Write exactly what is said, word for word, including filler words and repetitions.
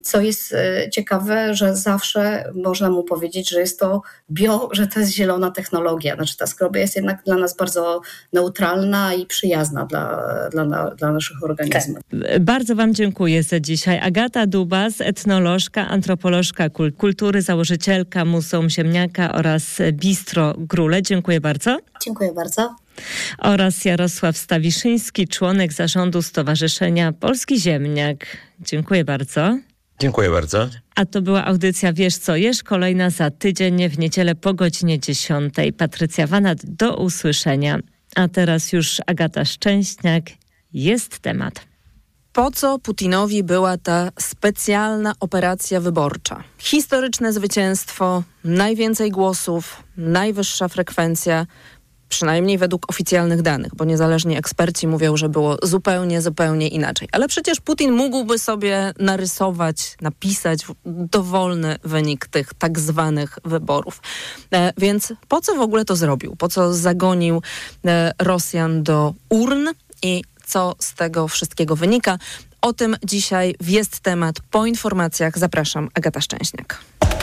Co jest ciekawe, że zawsze można mu powiedzieć, że jest to bio, że to jest zielona technologia. Znaczy ta skrobia jest jednak dla nas bardzo neutralna i przyjazna dla, dla, dla naszych organizmów. Tak. Bardzo Wam dziękuję za dzisiaj. Agata Dubas, etnolożka, antropolożka kultury, założycielka Muzeum Ziemniaka oraz Bistro Grule. Dziękuję bardzo. Dziękuję bardzo. Oraz Jarosław Stawiszyński, członek zarządu Stowarzyszenia Polski Ziemniak. Dziękuję bardzo. Dziękuję bardzo. A to była audycja Wiesz co jesz, kolejna za tydzień w niedzielę po godzinie dziesiątej. Patrycja Wanat, do usłyszenia. A teraz już Agata Szczęśniak, jest temat. Po co Putinowi była ta specjalna operacja wyborcza? Historyczne zwycięstwo, najwięcej głosów, najwyższa frekwencja, przynajmniej według oficjalnych danych, bo niezależni eksperci mówią, że było zupełnie, zupełnie inaczej. Ale przecież Putin mógłby sobie narysować, napisać dowolny wynik tych tak zwanych wyborów. E, więc po co w ogóle to zrobił? Po co zagonił e, Rosjan do urn i co z tego wszystkiego wynika? O tym dzisiaj w Jest Temat. Po informacjach zapraszam, Agata Szczęśniak.